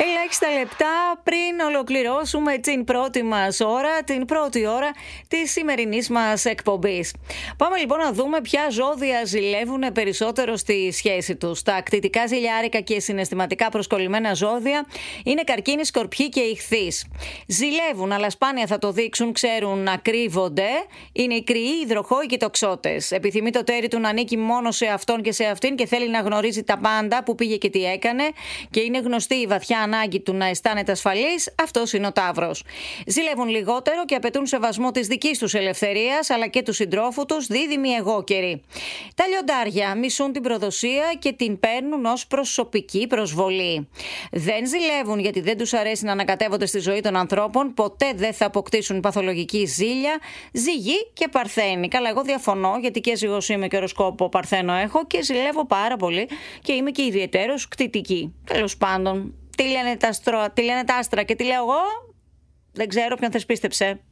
Ελάχιστα λεπτά πριν ολοκληρώσουμε την πρώτη μας ώρα, την πρώτη ώρα της σημερινής μας εκπομπής. Πάμε λοιπόν να δούμε ποια ζώδια ζηλεύουν περισσότερο στη σχέση τους. Τα κτητικά, ζηλιάρικα και συναισθηματικά προσκολλημένα ζώδια είναι Καρκίνη, Σκορπιοί και Ιχθύς. Ζηλεύουν, αλλά σπάνια θα το δείξουν, ξέρουν να κρύβονται. Είναι οι Κρυοί, οι Υδροχόοι και οι Τοξότες. Επιθυμεί το τέρι του να ανήκει μόνο σε αυτόν και σε αυτήν και θέλει να γνωρίζει τα πάντα, που πήγε και τι έκανε, και είναι γνωστή η βαθιά ανάγκη του να αισθάνεται ασφαλής. Αυτός είναι ο Ταύρος. Ζηλεύουν λιγότερο και απαιτούν σεβασμό της δικής τους ελευθερίας αλλά και του συντρόφου τους, δίδυμοι εγώκεροι. Τα Λιοντάρια μισούν την προδοσία και την παίρνουν ως προσωπική προσβολή. Δεν ζηλεύουν γιατί δεν τους αρέσει να ανακατεύονται στη ζωή των ανθρώπων, ποτέ δεν θα αποκτήσουν παθολογική ζήλια. Ζυγή και Παρθένοι. Καλά, εγώ διαφωνώ, γιατί και ζυγός είμαι και οροσκόπο Παρθένο έχω και ζηλεύω πάρα πολύ και είμαι και ιδιαιτέρως κτητική. Τέλος πάντων, τι λένε τα άστρα και τι λέω εγώ, δεν ξέρω, ποιον θες πίστεψε.